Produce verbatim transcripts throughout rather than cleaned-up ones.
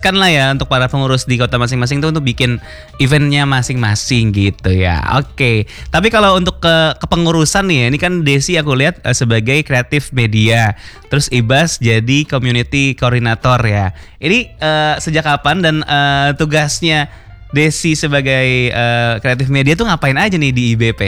dimanfaatkan lah ya untuk para pengurus di kota masing-masing tuh untuk bikin eventnya masing-masing gitu ya. Oke, tapi kalau untuk ke kepengurusan nih ya, ini kan Desi aku lihat uh, sebagai kreatif media, terus Ibas jadi community koordinator ya. Ini uh, sejak kapan dan uh, tugasnya Desi sebagai uh, kreatif media tuh ngapain aja nih di I B P?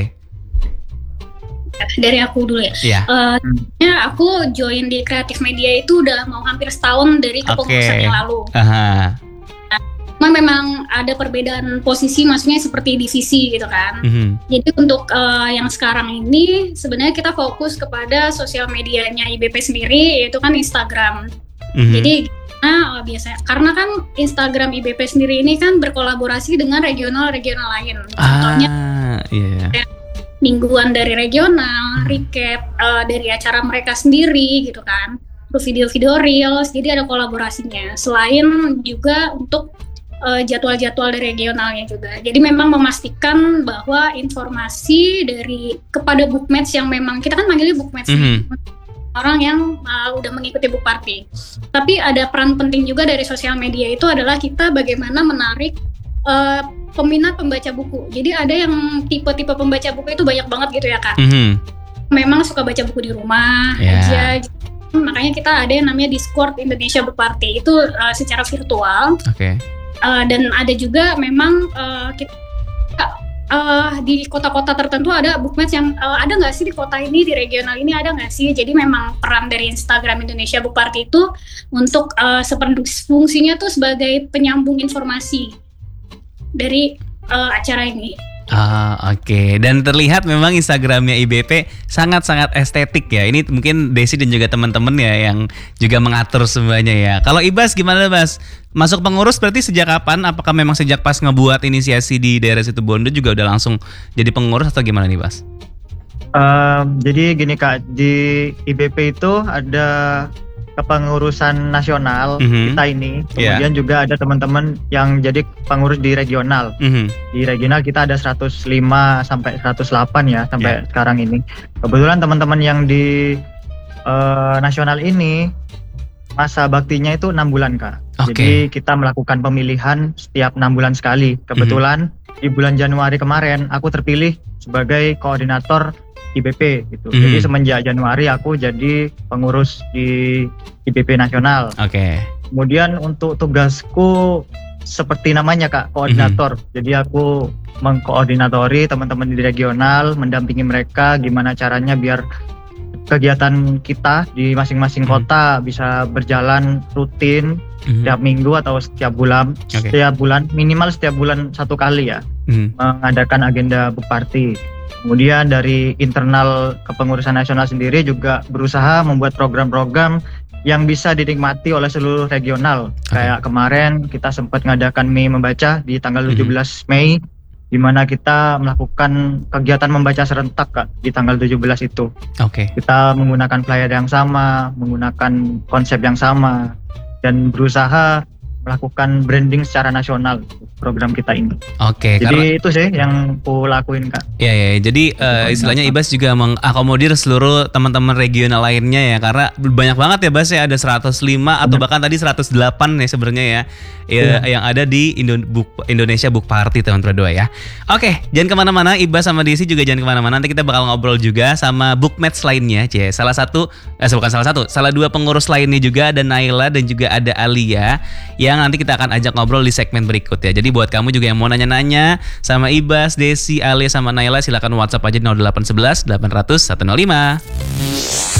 Dari aku dulu ya. Yeah. Uh, ya aku join di kreatif media itu udah mau hampir setahun dari kepengurusan okay. yang lalu. Aha. Nah, memang ada perbedaan posisi, maksudnya seperti divisi gitu kan. Mm-hmm. Jadi untuk uh, yang sekarang ini sebenarnya kita fokus kepada sosial medianya I B P sendiri, yaitu kan Instagram. Mm-hmm. Jadi nah biasanya karena kan Instagram I B P sendiri ini kan berkolaborasi dengan regional-regional lain. Contohnya ah, yeah. mingguan dari regional, recap uh, dari acara mereka sendiri gitu kan, terus video-video reels, jadi ada kolaborasinya. Selain juga untuk uh, jadwal-jadwal dari regionalnya juga. Jadi memang memastikan bahwa informasi dari kepada bookmatch yang memang kita kan manggilnya bookmatch, mm-hmm. orang yang uh, udah mengikuti book party. Tapi ada peran penting juga dari sosial media itu adalah kita bagaimana menarik uh, peminat pembaca buku. Jadi ada yang tipe-tipe pembaca buku itu banyak banget gitu ya Kak. Mm-hmm. Memang suka baca buku di rumah yeah. aja. Makanya kita ada yang namanya Discord Indonesia Book Party. Itu uh, secara virtual. Oke. Okay. Uh, dan ada juga memang uh, kita uh, di kota-kota tertentu ada bookmatch yang uh, ada nggak sih di kota ini, di regional ini ada nggak sih? Jadi memang peran dari Instagram Indonesia Book Party itu untuk uh, seperti fungsinya tuh sebagai penyambung informasi dari uh, acara ini. Ah, oke. Okay. Dan terlihat memang Instagramnya I B P sangat-sangat estetik ya. Ini mungkin Desi dan juga teman-teman ya yang juga mengatur semuanya ya. Kalau Ibas gimana Bas? Masuk pengurus berarti sejak kapan? Apakah memang sejak pas ngebuat inisiasi di daerah Situbondo juga udah langsung jadi pengurus atau gimana nih Bas? Um, jadi gini Kak, di I B P itu ada kepengurusan nasional mm-hmm. kita ini, kemudian yeah. juga ada teman-teman yang jadi pengurus di regional. Mm-hmm. Di regional kita ada seratus lima sampai seratus delapan ya sampai yeah. sekarang ini. Kebetulan teman-teman yang di uh, nasional ini masa baktinya itu enam bulan Kak. Okay. Jadi kita melakukan pemilihan setiap enam bulan sekali. Kebetulan mm-hmm. di bulan Januari kemarin aku terpilih sebagai koordinator I B P gitu. Mm-hmm. Jadi semenjak Januari aku jadi pengurus di I B P nasional. Oke. Okay. Kemudian untuk tugasku seperti namanya Kak, koordinator. Mm-hmm. Jadi aku mengkoordinatori teman-teman di regional, mendampingi mereka gimana caranya biar kegiatan kita di masing-masing mm-hmm. kota bisa berjalan rutin mm-hmm. setiap minggu atau setiap bulan. Okay. Setiap bulan minimal setiap bulan satu kali ya. Mm-hmm. Mengadakan agenda book party. Kemudian dari internal kepengurusan nasional sendiri juga berusaha membuat program-program yang bisa dinikmati oleh seluruh regional. Okay. Kayak kemarin kita sempat mengadakan Mei Membaca di tanggal tujuh belas mm-hmm. Mei, di mana kita melakukan kegiatan membaca serentak Kak, di tanggal tujuh belas itu. Oke. Okay. Kita menggunakan flyer yang sama, menggunakan konsep yang sama, dan berusaha melakukan branding secara nasional program kita ini. Oke. Okay, jadi karena itu sih yang aku lakuin Kak. Iya ya. Jadi uh, istilahnya Ibas juga mengakomodir seluruh teman-teman regional lainnya ya, karena banyak banget ya Bas ya, ada seratus lima atau bahkan tadi seratus delapan ya sebenarnya ya, ya yeah. yang ada di Indo- Book, Indonesia Book Party tahun dua ya. Oke, jangan kemana-mana, Ibas sama Desi juga jangan kemana-mana. Nanti kita bakal ngobrol juga sama bookmatch lainnya, Cie. Salah satu, eh bukan salah satu, salah dua pengurus lainnya juga ada Naila dan juga ada Alia yang nanti kita akan ajak ngobrol di segmen berikut ya. Jadi buat kamu juga yang mau nanya-nanya sama Ibas, Desi, Alia sama Naila, silakan WhatsApp aja nol delapan satu satu delapan ratus satu nol lima.